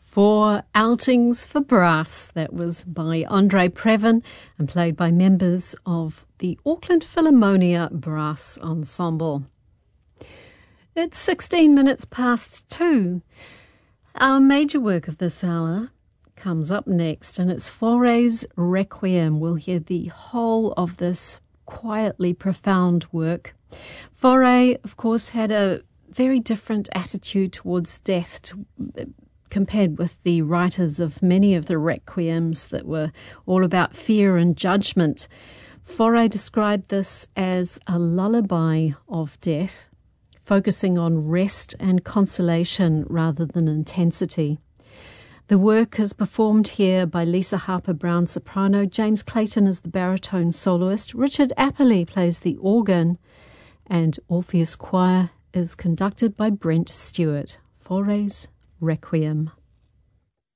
Four Outings for Brass. That was by Andre Previn and played by members of the Auckland Philharmonia Brass Ensemble. It's 16 minutes past 2. Our major work of this hour comes up next, and it's Fauré's Requiem. We'll hear the whole of this quietly profound work. Fauré, of course, had a very different attitude towards death compared with the writers of many of the requiems that were all about fear and judgment. Fauré described this as a lullaby of death, focusing on rest and consolation rather than intensity. The work is performed here by Lisa Harper-Brown, soprano, James Clayton is the baritone soloist, Richard Apperly plays the organ, and Orpheus Choir is conducted by Brent Stewart. Fauré's Requiem.